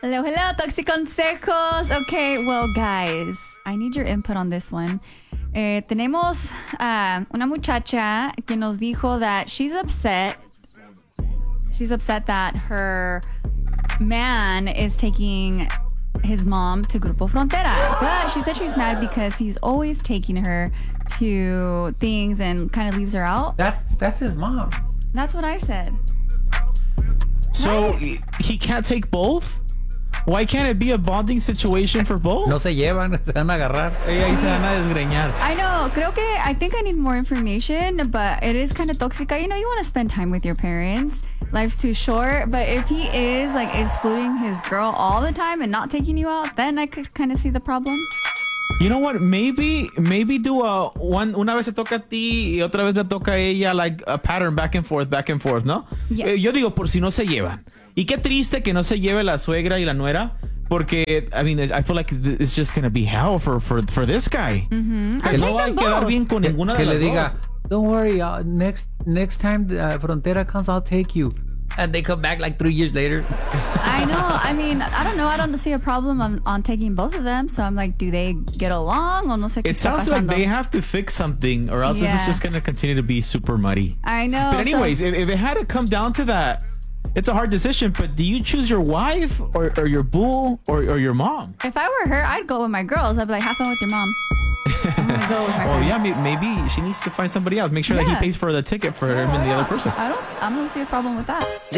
Hello, hello, Toxiconsejos. Okay, well, guys, I need your input on this one. Tenemos una muchacha que nos dijo that she's upset. She's upset that her man is taking his mom to Grupo Frontera. But she said she's mad because he's always taking her to things and kind of leaves her out. That's his mom. That's what I said. So Right. he can't take both? Why can't it be a bonding situation for both? No se llevan, se van a agarrar. Ella y se van a desgreñar. I know. I think I need more information, but it is kind of toxic. You know, you want to spend time with your parents. Life's too short. But if he is like excluding his girl all the time and not taking you out, then I could kind of see the problem. You know what? Maybe do una vez se toca a ti y otra vez le toca a ella, like a pattern back and forth, ¿no? Yes. Yo digo, por si no se llevan. Y qué triste que no se lleve la suegra y la nuera, porque, I mean, I feel like it's just gonna be hell for this guy. Mm-hmm. Que no va a quedar bien con ninguna de Que las le diga, dos. don't worry, next time Frontera comes, I'll take you. And they come back like 3 years later. I know. I mean, I don't know. I don't see a problem on taking both of them. So I'm like, do they get along? O no sé qué It está sounds like pasando. they have to fix something, or else this is Yeah. just gonna continue to be super muddy. I know. But anyways, so, if it had to come down to that, it's a hard decision. But do you choose your wife or your boo or your mom? if I were her, I'd go with my girls. I'd be like, have fun with your mom. I'm gonna go with my Oh friends. yeah, maybe she needs to find somebody else. Make sure that he Yeah. pays for the ticket for him and the other person. I don't see a problem with that.